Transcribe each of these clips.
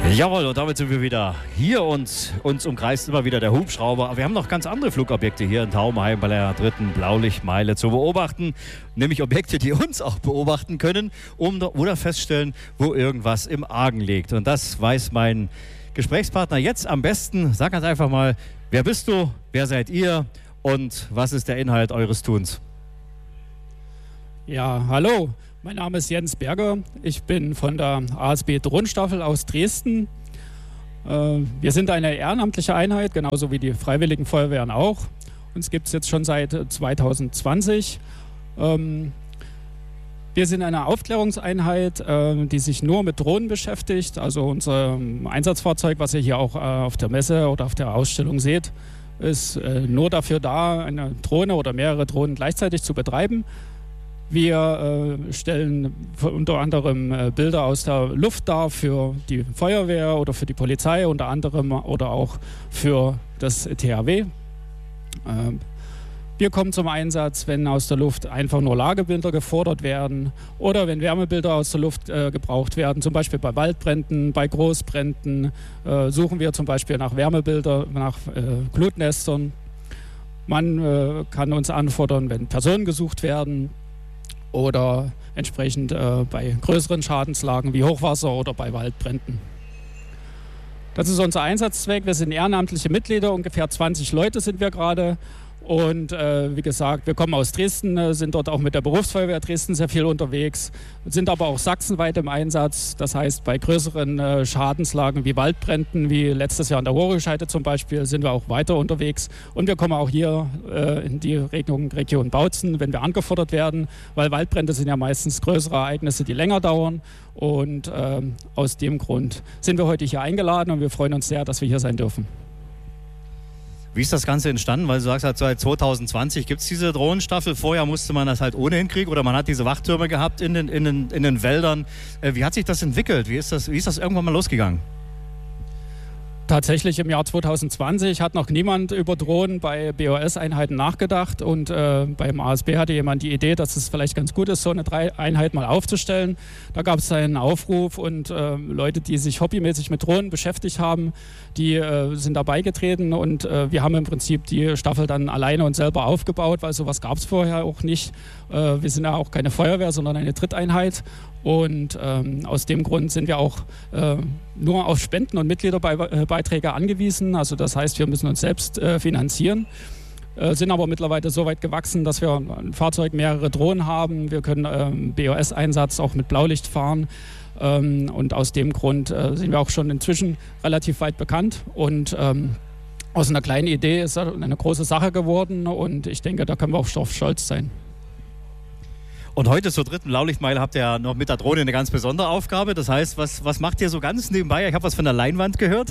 Jawohl, und damit sind wir wieder hier und uns umkreist immer wieder der Hubschrauber. Aber wir haben noch ganz andere Flugobjekte hier in Taubenheim bei der 3. Blaulichtmeile zu beobachten. Nämlich Objekte, die uns auch beobachten können oder feststellen, wo irgendwas im Argen liegt. Und das weiß mein Gesprächspartner jetzt am besten. Sag ganz einfach mal, wer bist du, wer seid ihr und was ist der Inhalt eures Tuns? Ja, hallo. Mein Name ist Jens Berger. Ich bin von der ASB Drohnenstaffel aus Dresden. Wir sind eine ehrenamtliche Einheit, genauso wie die Freiwilligen Feuerwehren auch. Uns gibt es jetzt schon seit 2020. Wir sind eine Aufklärungseinheit, die sich nur mit Drohnen beschäftigt. Also unser Einsatzfahrzeug, was ihr hier auch auf der Messe oder auf der Ausstellung seht, ist nur dafür da, eine Drohne oder mehrere Drohnen gleichzeitig zu betreiben. Wir stellen unter anderem Bilder aus der Luft dar für die Feuerwehr oder für die Polizei unter anderem oder auch für das THW. Wir kommen zum Einsatz, wenn aus der Luft einfach nur Lagebilder gefordert werden oder wenn Wärmebilder aus der Luft gebraucht werden, zum Beispiel bei Waldbränden, bei Großbränden, suchen wir zum Beispiel nach Wärmebildern, nach Glutnestern. Man kann uns anfordern, wenn Personen gesucht werden, oder entsprechend bei größeren Schadenslagen wie Hochwasser oder bei Waldbränden. Das ist unser Einsatzzweck. Wir sind ehrenamtliche Mitglieder, ungefähr 20 Leute sind wir gerade. Und wie gesagt, wir kommen aus Dresden, sind dort auch mit der Berufsfeuerwehr Dresden sehr viel unterwegs, sind aber auch sachsenweit im Einsatz. Das heißt, bei größeren Schadenslagen wie Waldbränden, wie letztes Jahr an der Rohrischeide zum Beispiel, sind wir auch weiter unterwegs. Und wir kommen auch hier in die Region Bautzen, wenn wir angefordert werden, weil Waldbrände sind ja meistens größere Ereignisse, die länger dauern. Und aus dem Grund sind wir heute hier eingeladen und wir freuen uns sehr, dass wir hier sein dürfen. Wie ist das Ganze entstanden? Weil du sagst, seit 2020 gibt es diese Drohnenstaffel. Vorher musste man das halt ohne hinkriegen oder man hat diese Wachtürme gehabt in den Wäldern. Wie hat sich das entwickelt? Wie ist das irgendwann mal losgegangen? Tatsächlich im Jahr 2020 hat noch niemand über Drohnen bei BOS-Einheiten nachgedacht und beim ASB hatte jemand die Idee, dass es vielleicht ganz gut ist, so eine Einheit mal aufzustellen. Da gab es einen Aufruf und Leute, die sich hobbymäßig mit Drohnen beschäftigt haben, die sind da beigetreten und wir haben im Prinzip die Staffel dann alleine und selber aufgebaut, weil sowas gab es vorher auch nicht. Wir sind ja auch keine Feuerwehr, sondern eine Dritteinheit. Und aus dem Grund sind wir auch nur auf Spenden und Mitgliederbeiträge angewiesen. Also das heißt, wir müssen uns selbst finanzieren. Sind aber mittlerweile so weit gewachsen, dass wir ein Fahrzeug mehrere Drohnen haben. Wir können BOS-Einsatz auch mit Blaulicht fahren. Und aus dem Grund sind wir auch schon inzwischen relativ weit bekannt. Und aus einer kleinen Idee ist eine große Sache geworden. Und ich denke, da können wir auch drauf stolz sein. Und heute zur 3. Blaulichtmeile habt ihr ja noch mit der Drohne eine ganz besondere Aufgabe. Das heißt, was macht ihr so ganz nebenbei? Ich habe was von der Leinwand gehört.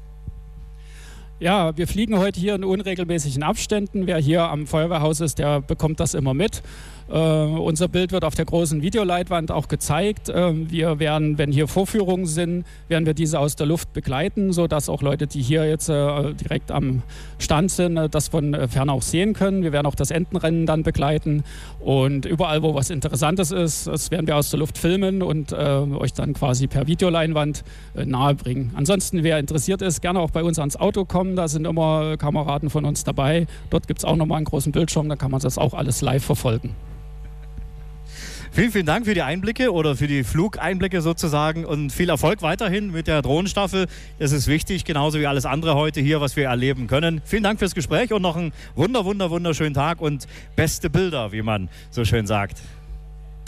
Ja, wir fliegen heute hier in unregelmäßigen Abständen. Wer hier am Feuerwehrhaus ist, der bekommt das immer mit. Unser Bild wird auf der großen Videoleinwand auch gezeigt. Wir werden, wenn hier Vorführungen sind, werden wir diese aus der Luft begleiten, sodass auch Leute, die hier jetzt direkt am Stand sind, das von fern auch sehen können. Wir werden auch das Entenrennen dann begleiten und überall, wo was Interessantes ist, das werden wir aus der Luft filmen und euch dann quasi per Videoleinwand nahebringen. Ansonsten, wer interessiert ist, gerne auch bei uns ans Auto kommen. Da sind immer Kameraden von uns dabei. Dort gibt es auch nochmal einen großen Bildschirm, da kann man das auch alles live verfolgen. Vielen, vielen Dank für die Einblicke oder für die Flugeinblicke sozusagen und viel Erfolg weiterhin mit der Drohnenstaffel. Das ist wichtig, genauso wie alles andere heute hier, was wir erleben können. Vielen Dank fürs Gespräch und noch einen wunderschönen Tag und beste Bilder, wie man so schön sagt.